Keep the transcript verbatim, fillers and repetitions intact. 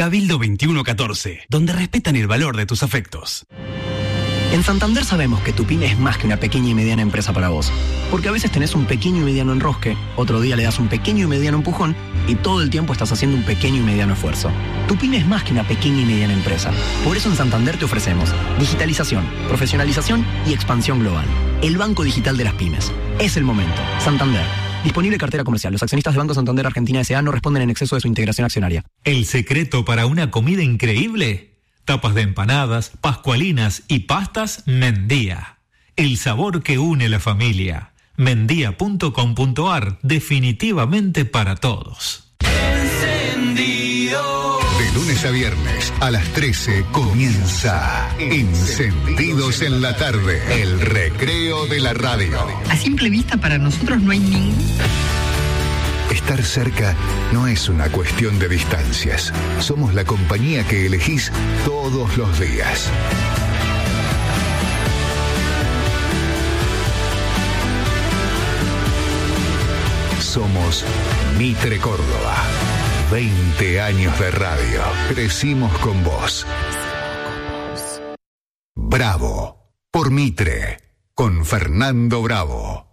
Cabildo veintiuno catorce, donde respetan el valor de tus afectos. En Santander sabemos que tu pyme es más que una pequeña y mediana empresa para vos. Porque a veces tenés un pequeño y mediano enrosque, otro día le das un pequeño y mediano empujón y todo el tiempo estás haciendo un pequeño y mediano esfuerzo. Tu pyme es más que una pequeña y mediana empresa. Por eso en Santander te ofrecemos digitalización, profesionalización y expansión global. El banco digital de las pymes. Es el momento. Santander. Disponible cartera comercial. Los accionistas de Banco Santander Argentina S A no responden en exceso de su integración accionaria. ¿El secreto para una comida increíble? Tapas de empanadas, pascualinas y pastas Mendía. El sabor que une la familia. Mendía punto com punto ar. Definitivamente para todos. Encendido. De lunes a viernes a las trece comienza Encendidos en la tarde. El recreo de la radio. A simple vista para nosotros no hay ningún... Estar cerca no es una cuestión de distancias. Somos la compañía que elegís todos los días. Somos Mitre Córdoba. veinte años de radio. Crecimos con vos. Bravo. Por Mitre. Con Fernando Bravo.